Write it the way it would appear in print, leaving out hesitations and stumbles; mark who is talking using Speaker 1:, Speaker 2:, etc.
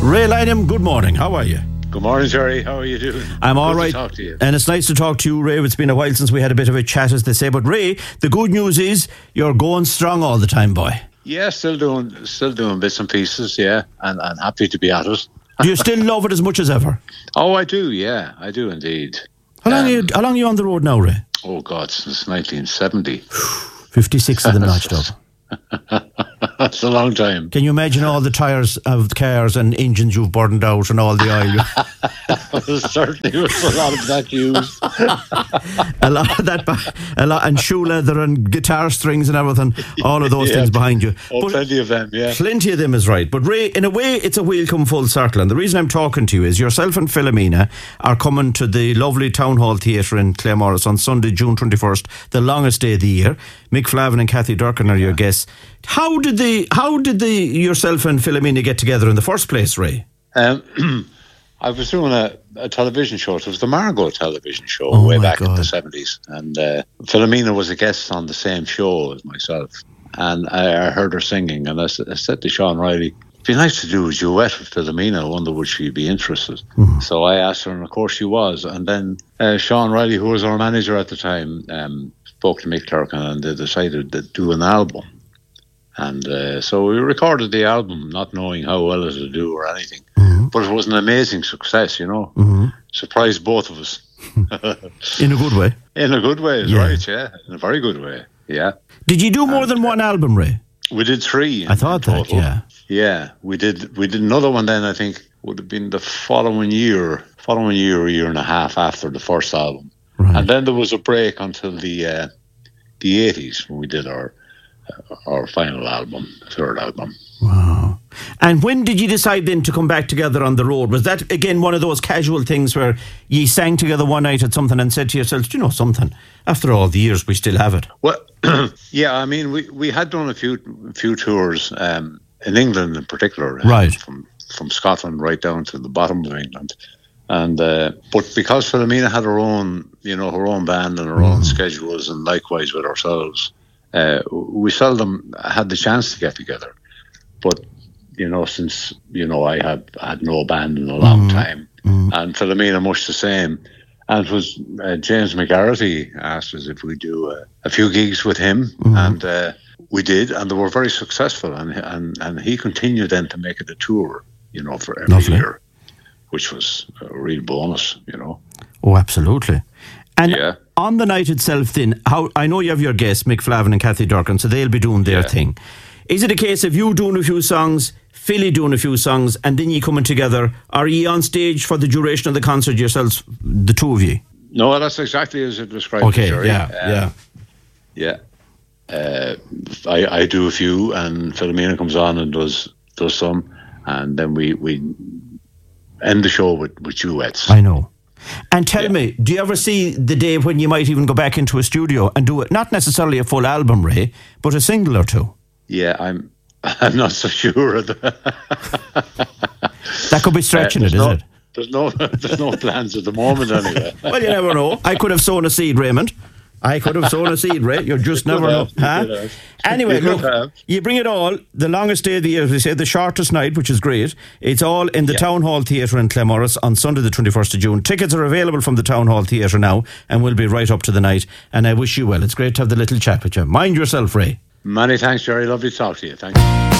Speaker 1: Ray Lynham, good morning. How are you?
Speaker 2: Good morning, Jerry. How are you doing?
Speaker 1: I'm all right.
Speaker 2: Good to talk to you.
Speaker 1: And it's nice to talk to you, Ray. It's been a while since we had a bit of a chat, as they say. But Ray, the good news is you're going strong all the time, boy.
Speaker 2: Yeah, still doing bits and pieces, yeah, and happy to be at it.
Speaker 1: Do you still love it as much as ever?
Speaker 2: Oh, I do, yeah, I do indeed.
Speaker 1: How long are you on the road now, Ray?
Speaker 2: Oh, God, since 1970.
Speaker 1: 56 of them notched up.
Speaker 2: That's a long time.
Speaker 1: Can you imagine all the tyres of the cars and engines you've burned out and all the oil?
Speaker 2: There certainly was a lot of that used.
Speaker 1: a lot, and shoe leather and guitar strings and everything. All of those things behind you.
Speaker 2: Oh, plenty of them, yeah.
Speaker 1: Plenty of them is right. But Ray, in a way, it's a wheel come full circle. And the reason I'm talking to you is yourself and Philomena are coming to the lovely Town Hall Theatre in Claremorris on Sunday, June 21st, the longest day of the year. Mick Flavin and Kathy Durkin are your guests. How did yourself and Philomena get together in the first place, Ray?
Speaker 2: I was doing a television show. It was the Margot television show way back in the 70s. And Philomena was a guest on the same show as myself. And I heard her singing. And I said to Sean Riley, it'd be nice to do a duet with Philomena. I wonder would she be interested. Mm-hmm. So I asked her, and of course she was. And then Sean Riley, who was our manager at the time, spoke to Mick Durkin, and they decided to do an album. And so we recorded the album, not knowing how well it would do or anything. Mm-hmm. But it was an amazing success, you know. Mm-hmm. Surprised both of us.
Speaker 1: In a good way?
Speaker 2: In a good way, right, yeah. In a very good way, yeah.
Speaker 1: Did you do more than one album, Ray?
Speaker 2: We did 3.
Speaker 1: I thought that, yeah.
Speaker 2: Yeah, we did another one then, I think, would have been the following year, a year and a half after the first album. Right. And then there was a break until the 80s when we did our final album, third album.
Speaker 1: Wow. And when did you decide then to come back together on the road? Was that, again, one of those casual things where you sang together one night at something and said to yourselves, do you know something? After all the years, we still have it.
Speaker 2: Well, yeah, I mean, we had done a few tours in England in particular.
Speaker 1: Right.
Speaker 2: From Scotland right down to the bottom of England. And but because Philomena had her own band and her own schedules, and likewise with ourselves, we seldom had the chance to get together. But since I had no band in a long time, and Philomena much the same, and it was James McGarrity asked us if we do a few gigs with him, and we did, and they were very successful, and he continued then to make it a tour, for every year, which was a real bonus,
Speaker 1: Oh, absolutely. And on the night itself then, I know you have your guests, Mick Flavin and Kathy Durkin, so they'll be doing their thing. Is it a case of you doing a few songs, Philly doing a few songs, and then you coming together? Are you on stage for the duration of the concert yourselves, the two of you?
Speaker 2: No, that's exactly as it described.
Speaker 1: Okay,
Speaker 2: Jerry.
Speaker 1: Yeah.
Speaker 2: I do a few, and Philomena comes on and does some, and then we end the show with duets.
Speaker 1: I know. And tell me, do you ever see the day when you might even go back into a studio and do it, not necessarily a full album, Ray, but a single or two?
Speaker 2: Yeah, I'm not so sure of that.
Speaker 1: That could be stretching it, is it?
Speaker 2: There's no plans at the moment anyway.
Speaker 1: Well, you never know. I could have sown a seed, Raymond. I could have sown a seed, Ray. You just never know. Huh? Anyway, look, you bring it all. The longest day of the year, as we say, the shortest night, which is great. It's all in the Town Hall Theatre in Claremorris on Sunday the 21st of June. Tickets are available from the Town Hall Theatre now and will be right up to the night. And I wish you well. It's great to have the little chat with you. Mind yourself, Ray.
Speaker 2: Many thanks, Jerry. Lovely to talk to you. Thanks.